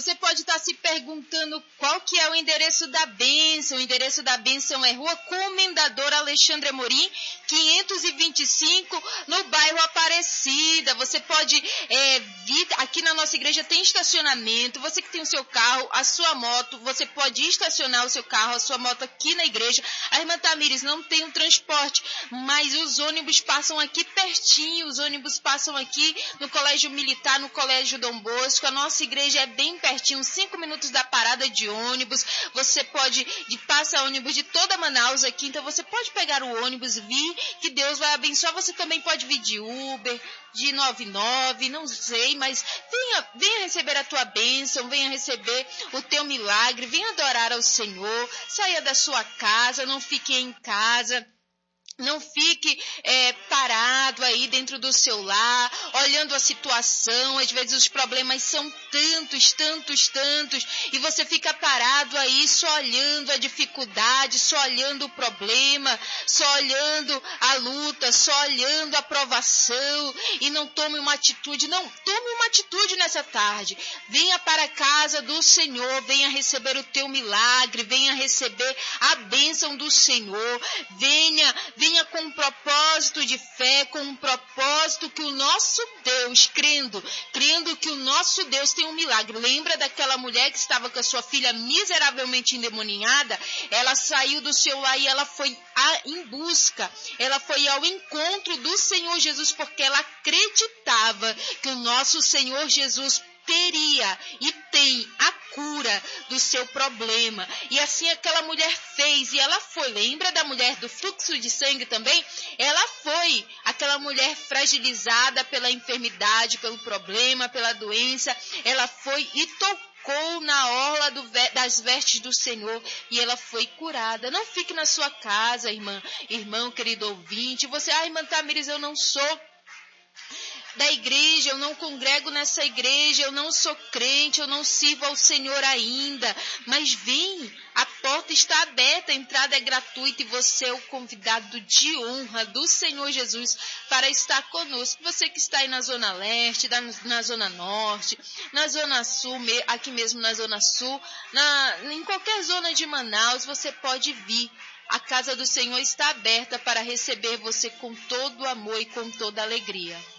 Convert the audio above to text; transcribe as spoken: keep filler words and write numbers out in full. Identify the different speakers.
Speaker 1: Você pode estar se perguntando qual que é o endereço da bênção. O endereço da bênção é Rua Comendador Alexandre Amorim, quinhentos e vinte e cinco, no bairro Aparecida. Você pode é, vir, aqui na nossa igreja tem estacionamento. Você que tem o seu carro, a sua moto, você pode estacionar o seu carro, a sua moto aqui na igreja. A irmã Tamires não tem um transporte, mas os ônibus passam aqui pertinho, os ônibus passam aqui no Colégio Militar, no Colégio Dom Bosco. A nossa igreja é bem pertinho, cinco minutos da parada de ônibus. Você pode, de, passa ônibus de toda Manaus aqui, então você pode pegar o ônibus, vir, que Deus vai abençoar. Você também pode vir de Uber, de noventa e nove, não sei, mas venha, venha receber a tua bênção, venha receber o teu milagre, venha adorar ao Senhor. Saia da sua casa, não fique em casa. Não fique é, parado aí dentro do seu lar, olhando a situação. Às vezes os problemas são tantos, tantos, tantos, e você fica parado aí só olhando a dificuldade, só olhando o problema, só olhando a luta, só olhando a provação, e não tome uma atitude. Não, tome uma atitude nessa tarde. Venha para a casa do Senhor, venha receber o teu milagre, venha receber a bênção do Senhor, venha Venha com um propósito de fé, com um propósito que o nosso Deus, crendo, crendo que o nosso Deus tem um milagre. Lembra daquela mulher que estava com a sua filha miseravelmente endemoniada? Ela saiu do seu lar e ela foi a, em busca, ela foi ao encontro do Senhor Jesus, porque ela acreditava que o nosso Senhor Jesus teria e tem a cura do seu problema. E assim aquela mulher fez, e ela foi. Lembra da mulher do fluxo de sangue também? Ela foi aquela mulher fragilizada pela enfermidade, pelo problema, pela doença. Ela foi e tocou na orla do, das vestes do Senhor, e ela foi curada. Não fique na sua casa, irmã, irmão, querido ouvinte. Você, ah, irmã Tamires, eu não sou da igreja, eu não congrego nessa igreja, eu não sou crente, eu não sirvo ao Senhor ainda, mas vem, a porta está aberta, a entrada é gratuita, e você é o convidado de honra do Senhor Jesus para estar conosco. Você que está aí na Zona Leste, na Zona Norte, na Zona Sul, aqui mesmo na Zona Sul, na, em qualquer zona de Manaus, você pode vir. A casa do Senhor está aberta para receber você com todo amor e com toda alegria.